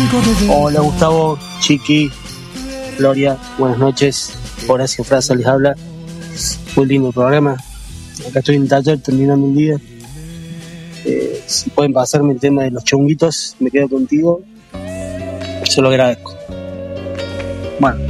Hola Gustavo, Chiqui, Gloria, buenas noches. Horacio Fraza les habla. Muy lindo programa. Acá estoy en el taller terminando un día. Si pueden pasarme el tema de los chunguitos, me quedo contigo. Se lo agradezco. Bueno,